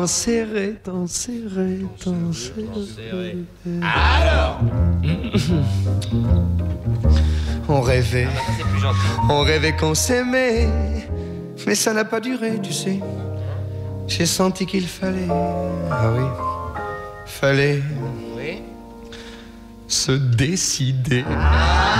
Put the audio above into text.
Serré, tant serré, tant serré. Alors On rêvait, c'est plus gentil. on rêvait qu'on s'aimait, mais ça n'a pas duré, tu sais. J'ai senti qu'il fallait, ah oui, fallait Oui. se décider.